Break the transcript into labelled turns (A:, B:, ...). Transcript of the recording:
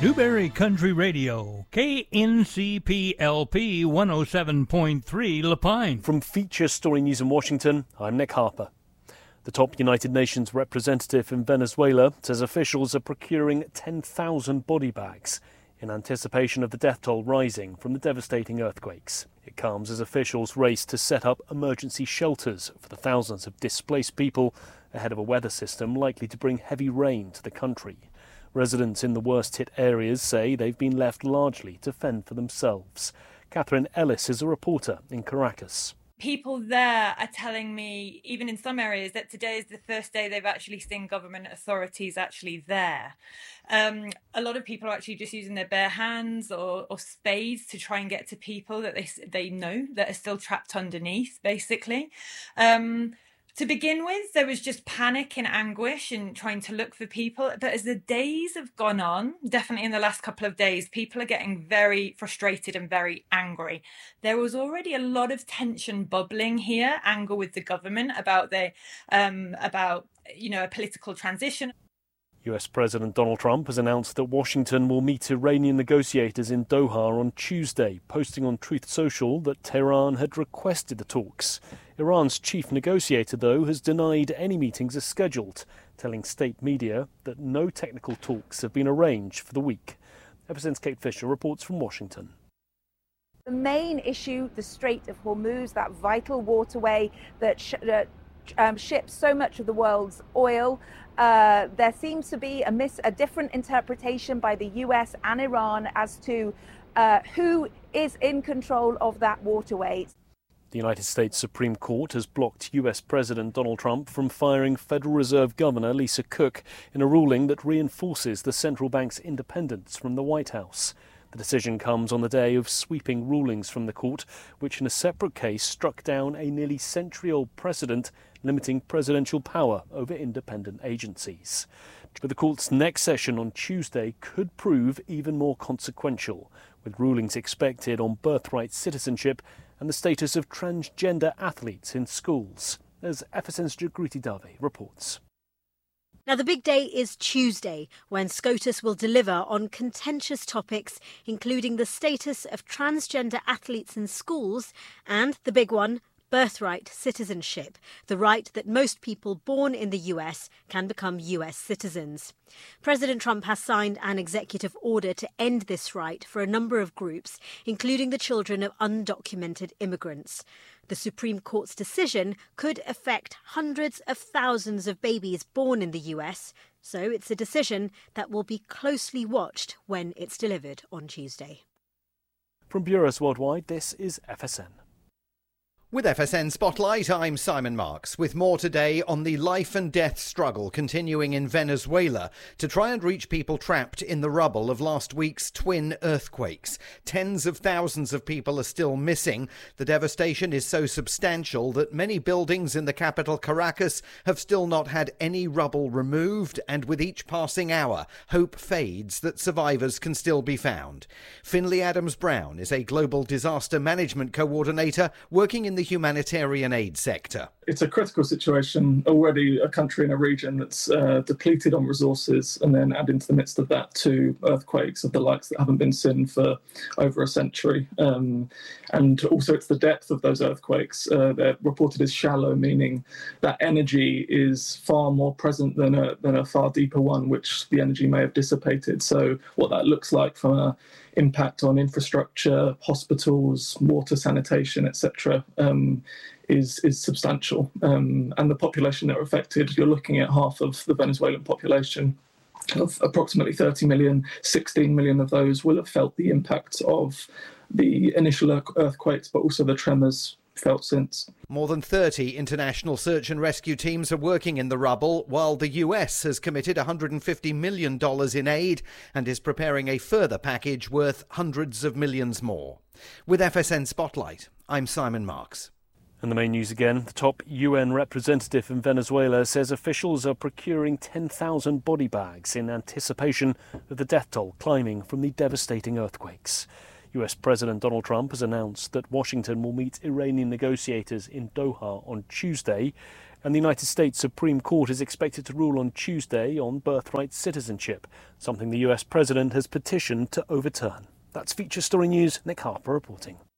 A: Newberry Country Radio, KNCPLP 107.3 La Pine.
B: From Feature Story News in Washington, I'm Nick Harper. The top United Nations representative in Venezuela says officials are procuring 10,000 body bags in anticipation of the death toll rising from the devastating earthquakes. It comes as officials race to set up emergency shelters for the thousands of displaced people ahead of a weather system likely to bring heavy rain to the country. Residents in the worst-hit areas say they've been left largely to fend for themselves. Catherine Ellis is a reporter in Caracas.
C: People there are telling me, even in some areas, that today is the first day they've actually seen government authorities actually there. A lot of people are actually just using their bare hands or spades to try and get to people that they know that are still trapped underneath, basically. To begin with, there was just panic and anguish and trying to look for people. But as the days have gone on, definitely in the last couple of days, people are getting very frustrated and very angry. There was already a lot of tension bubbling here, anger with the government about a political transition.
B: US President Donald Trump has announced that Washington will meet Iranian negotiators in Doha on Tuesday, posting on Truth Social that Tehran had requested the talks. Iran's chief negotiator, though, has denied any meetings are scheduled, telling state media that no technical talks have been arranged for the week. FSN's Kate Fisher reports from Washington.
D: The main issue, the Strait of Hormuz, that vital waterway that ships so much of the world's oil. There seems to be a different interpretation by the US and Iran as to who is in control of that waterway.
B: The United States Supreme Court has blocked US President Donald Trump from firing Federal Reserve Governor Lisa Cook in a ruling that reinforces the central bank's independence from the White House. The decision comes on the day of sweeping rulings from the court, which in a separate case struck down a nearly century-old precedent limiting presidential power over independent agencies. But the court's next session on Tuesday could prove even more consequential, with rulings expected on birthright citizenship and the status of transgender athletes in schools, as FSN's Jagruti Dave reports.
E: Now, the big day is Tuesday, when SCOTUS will deliver on contentious topics, including the status of transgender athletes in schools and, the big one, birthright citizenship, the right that most people born in the US can become US citizens. President Trump has signed an executive order to end this right for a number of groups, including the children of undocumented immigrants. The Supreme Court's decision could affect hundreds of thousands of babies born in the US, so it's a decision that will be closely watched when it's delivered on Tuesday.
B: From bureaus worldwide, this is FSN.
F: With FSN Spotlight, I'm Simon Marks, with more today on the life and death struggle continuing in Venezuela to try and reach people trapped in the rubble of last week's twin earthquakes. Tens of thousands of people are still missing. The devastation is so substantial that many buildings in the capital Caracas have still not had any rubble removed, and with each passing hour, hope fades that survivors can still be found. Finlay Adams-Brown is a global disaster management coordinator working in the humanitarian aid sector.
G: It's a critical situation, already a country in a region that's depleted on resources, and then add into the midst of that two earthquakes of the likes that haven't been seen for over a century. And also it's the depth of those earthquakes. They're reported as shallow, meaning that energy is far more present than a far deeper one, which the energy may have dissipated. So what that looks like from an impact on infrastructure, hospitals, water, sanitation, etc., is substantial. And the population that are affected, you're looking at half of the Venezuelan population of approximately 30 million. 16 million of those will have felt the impact of the initial earthquakes, but also the tremors felt since.
F: More than 30 international search and rescue teams are working in the rubble, while the US has committed $150 million in aid and is preparing a further package worth hundreds of millions more. With FSN Spotlight, I'm Simon Marks.
B: And the main news again, the top UN representative in Venezuela says officials are procuring 10,000 body bags in anticipation of the death toll climbing from the devastating earthquakes. US President Donald Trump has announced that Washington will meet Iranian negotiators in Doha on Tuesday. And the United States Supreme Court is expected to rule on Tuesday on birthright citizenship, something the US president has petitioned to overturn. That's Feature Story News. Nick Harper reporting.